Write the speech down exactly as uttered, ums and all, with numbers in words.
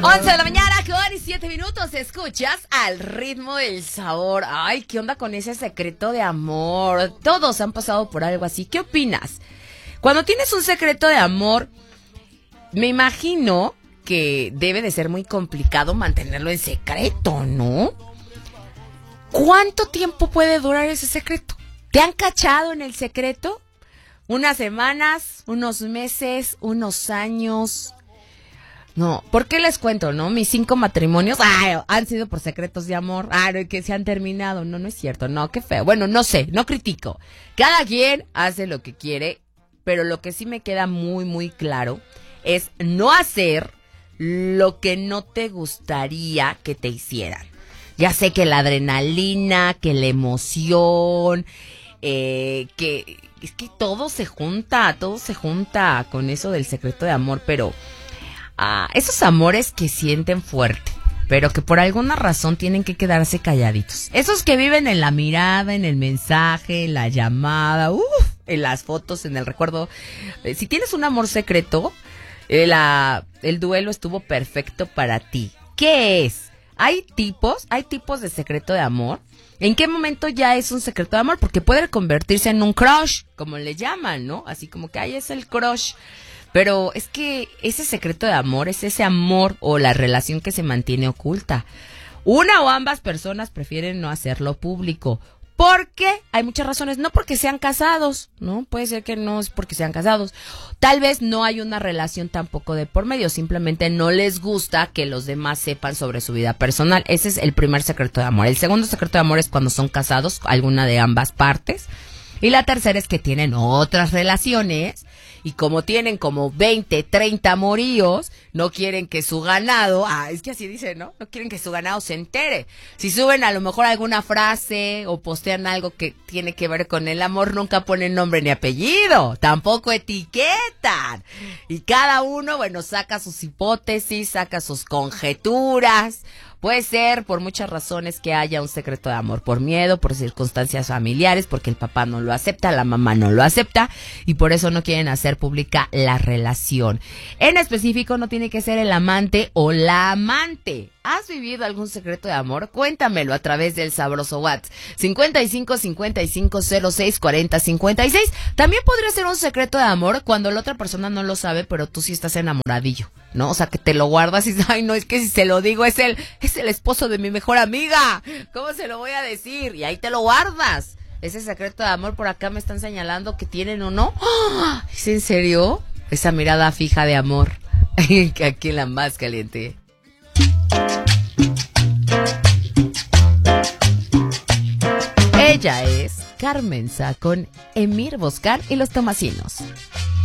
once de la mañana con siete minutos, escuchas Al Ritmo del Sabor. Ay, ¿qué onda con ese secreto de amor? Todos han pasado por algo así. ¿Qué opinas? Cuando tienes un secreto de amor, me imagino que debe de ser muy complicado mantenerlo en secreto, ¿no? ¿Cuánto tiempo puede durar ese secreto? ¿Te han cachado en el secreto? ¿Unas semanas, unos meses, unos años? No, ¿por qué les cuento, no? Mis cinco matrimonios ay, han sido por secretos de amor. Ah, no, que se han terminado. No, no es cierto. No, qué feo. Bueno, no sé, no critico. Cada quien hace lo que quiere, pero lo que sí me queda muy, muy claro es no hacer lo que no te gustaría que te hicieran. Ya sé que la adrenalina, que la emoción, eh, que es que todo se junta, todo se junta con eso del secreto de amor, pero ah, esos amores que sienten fuerte, pero que por alguna razón tienen que quedarse calladitos. Esos que viven en la mirada, en el mensaje, en la llamada, uf, en las fotos, en el recuerdo. Eh, si tienes un amor secreto, eh, la, el duelo estuvo perfecto para ti. ¿Qué es? Hay tipos, hay tipos de secreto de amor. ¿En qué momento ya es un secreto de amor? Porque puede convertirse en un crush, como le llaman, ¿no? Así como que ahí es el crush. Pero es que ese secreto de amor es ese amor o la relación que se mantiene oculta. Una o ambas personas prefieren no hacerlo público. ¿Por qué? Hay muchas razones. No porque sean casados, ¿no? Puede ser que no es porque sean casados. Tal vez no hay una relación tampoco de por medio. Simplemente no les gusta que los demás sepan sobre su vida personal. Ese es el primer secreto de amor. El segundo secreto de amor es cuando son casados, alguna de ambas partes. Y la tercera es que tienen otras relaciones y como tienen como veinte, treinta amoríos, no quieren que su ganado, ah, es que así dice, ¿no? No quieren que su ganado se entere. Si suben a lo mejor alguna frase o postean algo que tiene que ver con el amor, nunca ponen nombre ni apellido, tampoco etiquetan. Y cada uno, bueno, saca sus hipótesis, saca sus conjeturas. Puede ser por muchas razones que haya un secreto de amor, por miedo, por circunstancias familiares, porque el papá no lo acepta, la mamá no lo acepta y por eso no quieren hacer pública la relación. En específico no tiene que ser el amante o la amante. ¿Has vivido algún secreto de amor? Cuéntamelo a través del sabroso WhatsApp cincuenta y cinco, cincuenta y cinco, cero seis, cuarenta, cincuenta y seis. También podría ser un secreto de amor cuando la otra persona no lo sabe, pero tú sí estás enamoradillo, ¿no? O sea, que te lo guardas y ay, no, es que si se lo digo es el, es el esposo de mi mejor amiga. ¿Cómo se lo voy a decir? Y ahí te lo guardas. Ese secreto de amor por acá me están señalando que tienen o no. ¡Oh! ¿Es en serio? Esa mirada fija de amor. Aquí en la más caliente. Ella es Carmenza con Emir Boscar y los Tomasinos.